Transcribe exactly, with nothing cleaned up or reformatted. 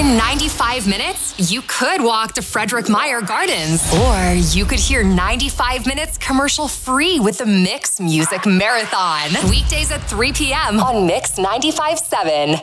In ninety-five minutes, you could walk to Frederick Meyer Gardens, or you could hear ninety-five minutes commercial-free with the Mix Music Marathon. Weekdays at three p.m. on Mix ninety-five point seven.